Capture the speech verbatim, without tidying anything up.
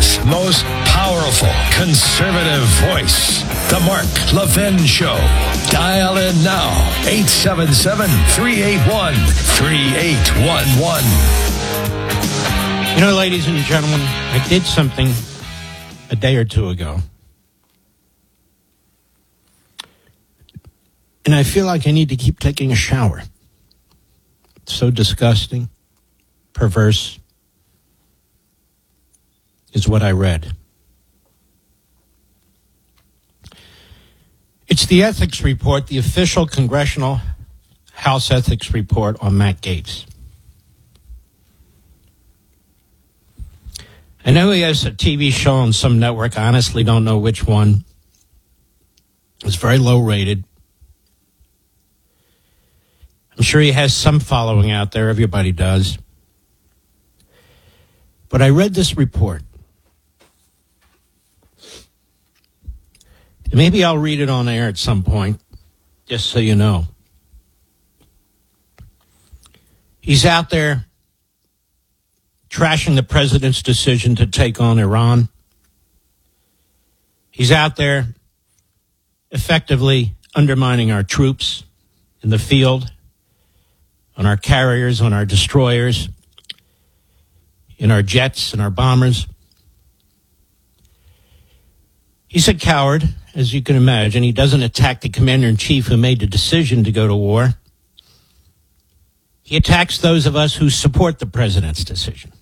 America's most powerful conservative voice. The Mark Levin Show. Dial in now. eight seven seven, three eight one, three eight one one. You know, ladies and gentlemen, I did something a day or two ago. And I feel like I need to keep taking a shower. It's so disgusting, perverse, is what I read. It's the ethics report, the official Congressional House ethics report on Matt Gaetz. I know he has a T V show on some network. I honestly don't know which one. It's very low rated. I'm sure he has some following out there. Everybody does. But I read this report. And maybe I'll read it on air at some point, just so you know. He's out there trashing the president's decision to take on Iran. He's out there effectively undermining our troops in the field, on our carriers, on our destroyers, in our jets and our bombers. He's a coward, as you can imagine. He doesn't attack the commander-in-chief who made the decision to go to war. He attacks those of us who support the president's decision.